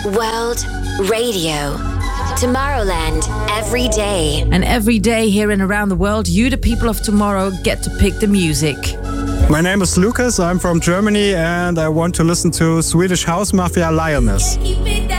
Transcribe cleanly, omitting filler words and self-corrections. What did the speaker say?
World Radio. Tomorrowland every day. And every day here and around the world, you, the people of tomorrow, get to pick the music. My name is Lucas, I'm from Germany, and I want to listen to Swedish House Mafia Lioness.